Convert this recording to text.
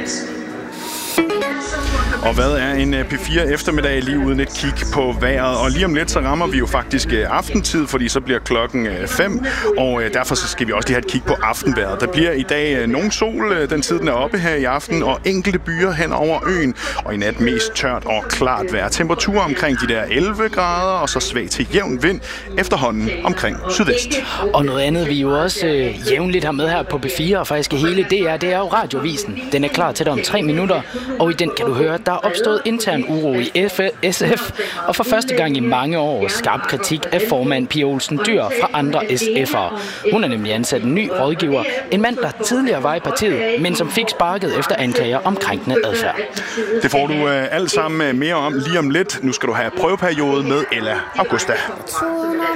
Og hvad er en P4 eftermiddag lige uden et kig på vejret? Og lige om lidt, så rammer vi jo faktisk aftentid, fordi så bliver klokken 5, og derfor så skal vi også lige have et kig på aftenvejret. Der bliver i dag nogen sol, den tid den er oppe her i aften, og enkelte byer hen over øen, og i nat mest tørt og klart vejr. Temperaturer omkring de der 11 grader, og så svag til jævn vind efterhånden omkring sydvest. Og noget andet, vi jo også jævnligt har med her på P4, og faktisk hele DR, det er jo Radiovisen. Den er klar til dig om 3 minutter, og i den kan du høre, at der er opstået intern uro i SF, og for første gang i mange år skarp kritik af formand Pia Olsen Dyhr fra andre SF'ere. Hun er nemlig ansat en ny rådgiver, en mand, der tidligere var i partiet, men som fik sparket efter anklager om krænkende adfærd. Det får du alt sammen mere om lige om lidt. Nu skal du have prøveperiode med Ella Augusta.